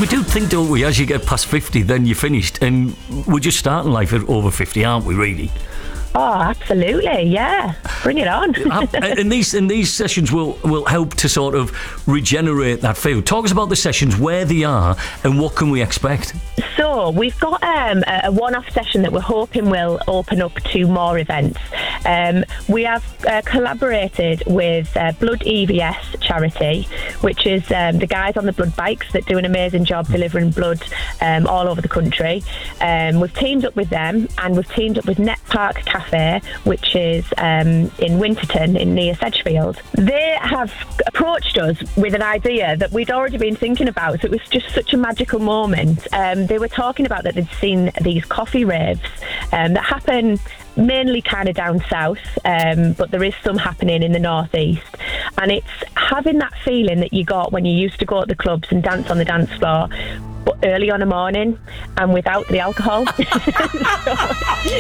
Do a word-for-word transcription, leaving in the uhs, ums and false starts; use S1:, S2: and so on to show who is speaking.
S1: we do think, don't we, as you get past fifty, then you're finished, and we're just starting life at over fifty, aren't we, really?
S2: Oh, absolutely, yeah. Bring it on.
S1: and these and these sessions will, will help to sort of regenerate that feel. Talk us about the sessions, where they are, and what can we expect?
S2: So we've got um, a one-off session that we're hoping will open up to more events. Um, we have uh, collaborated with uh, Blood E V S charity, which is um, the guys on the blood bikes that do an amazing job delivering blood um, all over the country. Um, we've teamed up with them, and we've teamed up with Net Park Cafe, which is um, in Winterton, in near Sedgefield. They have approached us with an idea that we'd already been thinking about, so it was just such a magical moment. Um, they were talking about that they'd seen these coffee raves um, that happen mainly kind of down south, um, but there is some happening in the northeast, and it's having that feeling that you got when you used to go to the clubs and dance on the dance floor, but early on a morning and without the alcohol. So